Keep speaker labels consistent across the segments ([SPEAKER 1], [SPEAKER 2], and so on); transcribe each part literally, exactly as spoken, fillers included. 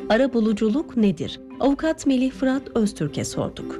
[SPEAKER 1] Arabuluculuk nedir? Avukat Melih Fırat Öztürk'e sorduk.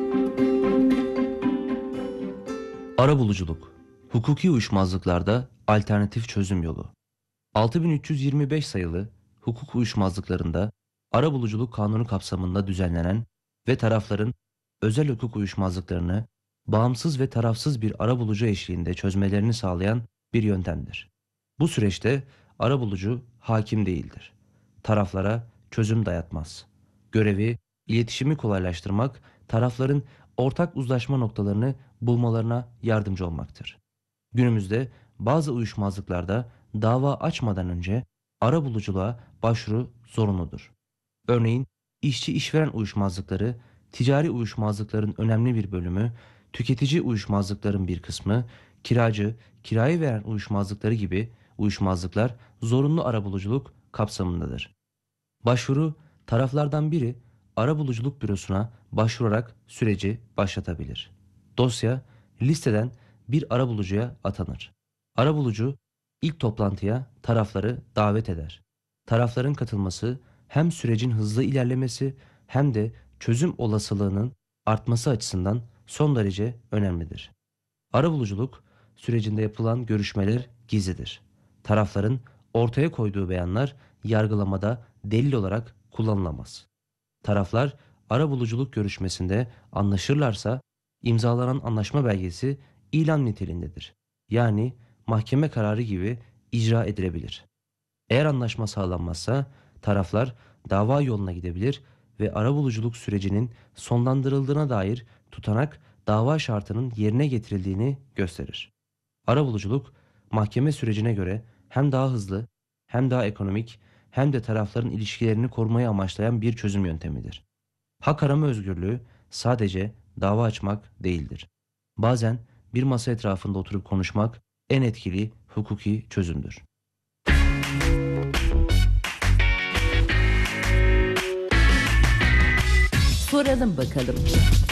[SPEAKER 2] Arabuluculuk, hukuki uyuşmazlıklarda alternatif çözüm yolu. altı bin üç yüz yirmi beş sayılı hukuk uyuşmazlıklarında arabuluculuk kanunu kapsamında düzenlenen ve tarafların özel hukuk uyuşmazlıklarını bağımsız ve tarafsız bir arabulucu eşliğinde çözmelerini sağlayan bir yöntemdir. Bu süreçte arabulucu hakim değildir. Taraflara çözüm dayatmaz. Görevi, iletişimi kolaylaştırmak, tarafların ortak uzlaşma noktalarını bulmalarına yardımcı olmaktır. Günümüzde bazı uyuşmazlıklarda dava açmadan önce arabuluculuğa başvuru zorunludur. Örneğin işçi işveren uyuşmazlıkları, ticari uyuşmazlıkların önemli bir bölümü, tüketici uyuşmazlıkların bir kısmı, kiracı, kirayı veren uyuşmazlıkları gibi uyuşmazlıklar zorunlu arabuluculuk kapsamındadır. Başvuru, taraflardan biri arabuluculuk bürosuna başvurarak süreci başlatabilir. Dosya, listeden bir arabulucuya atanır. Arabulucu, ilk toplantıya tarafları davet eder. Tarafların katılması hem sürecin hızlı ilerlemesi hem de çözüm olasılığının artması açısından son derece önemlidir. Arabuluculuk sürecinde yapılan görüşmeler gizlidir. Tarafların ortaya koyduğu beyanlar yargılamada delil olarak kullanılamaz. Taraflar arabuluculuk görüşmesinde anlaşırlarsa imzalanan anlaşma belgesi ilan niteliğindedir. Yani mahkeme kararı gibi icra edilebilir. Eğer anlaşma sağlanmazsa taraflar dava yoluna gidebilir ve arabuluculuk sürecinin sonlandırıldığına dair tutanak dava şartının yerine getirildiğini gösterir. Arabuluculuk mahkeme sürecine göre hem daha hızlı hem daha ekonomik hem de tarafların ilişkilerini korumayı amaçlayan bir çözüm yöntemidir. Hak arama özgürlüğü sadece dava açmak değildir. Bazen bir masa etrafında oturup konuşmak en etkili hukuki çözümdür.
[SPEAKER 3] Soralım bakalım.